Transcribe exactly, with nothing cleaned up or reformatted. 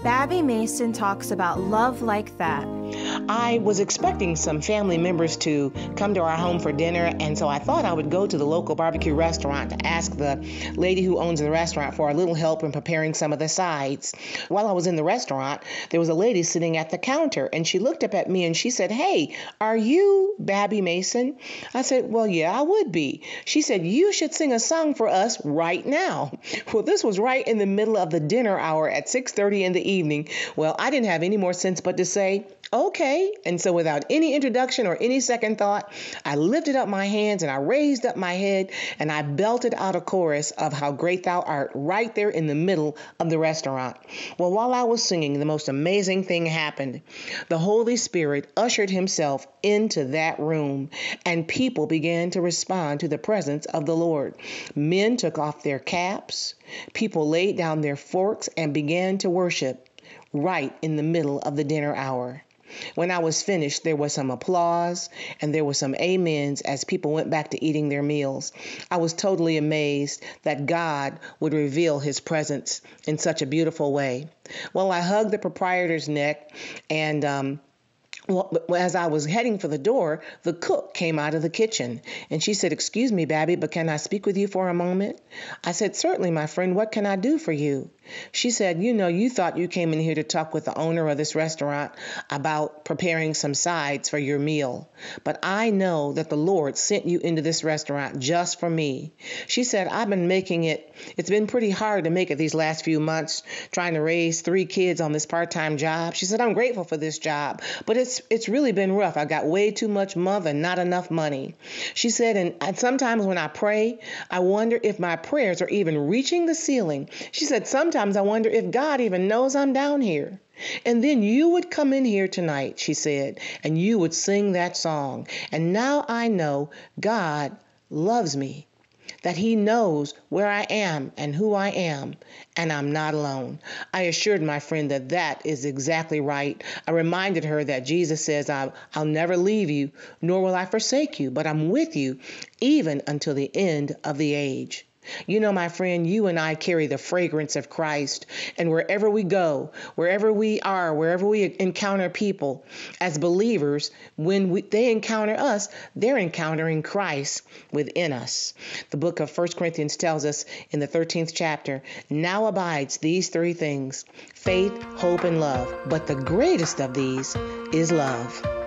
Babby Mason talks about love like that. I was expecting some family members to come to our home for dinner, and so I thought I would go to the local barbecue restaurant to ask the lady who owns the restaurant for a little help in preparing some of the sides. While I was in the restaurant, there was a lady sitting at the counter, and she looked up at me and she said, "Hey, are you Babby Mason?" I said, "Well, yeah, I would be." She said, "You should sing a song for us right now." Well, this was right in the middle of the dinner hour at six thirty in the evening. Well, I didn't have any more sense but to say, "Okay." And so without any introduction or any second thought, I lifted up my hands and I raised up my head and I belted out a chorus of "How Great Thou Art" right there in the middle of the restaurant. Well, while I was singing, the most amazing thing happened. The Holy Spirit ushered himself into that room and people began to respond to the presence of the Lord. Men took off their caps. People laid down their forks and began to worship right in the middle of the dinner hour. When I was finished, there was some applause and there were some amens as people went back to eating their meals. I was totally amazed that God would reveal his presence in such a beautiful way. Well, I hugged the proprietor's neck and um, Well, as I was heading for the door, the cook came out of the kitchen and she said, "Excuse me, Babby, but can I speak with you for a moment?" I said, "Certainly, my friend. What can I do for you?" She said, "You know, you thought you came in here to talk with the owner of this restaurant about preparing some sides for your meal. But I know that the Lord sent you into this restaurant just for me." She said, "I've been making it. It's been pretty hard to make it these last few months, trying to raise three kids on this part-time job." She said, "I'm grateful for this job, but it's it's really been rough. I got way too much month and not enough money." She said, and, and sometimes when I pray, I wonder if my prayers are even reaching the ceiling. She said, "Sometimes I wonder if God even knows I'm down here." And then you would come in here tonight, she said, and you would sing that song. And now I know God loves me, that he knows where I am and who I am, and I'm not alone. I assured my friend that that is exactly right. I reminded her that Jesus says, I'll, I'll never leave you, nor will I forsake you, but I'm with you even until the end of the age. You know, my friend, you and I carry the fragrance of Christ, and wherever we go, wherever we are, wherever we encounter people as believers, when we, they encounter us, they're encountering Christ within us. The book of First Corinthians tells us in the thirteenth chapter, "Now abides these three things, faith, hope, and love, but the greatest of these is love."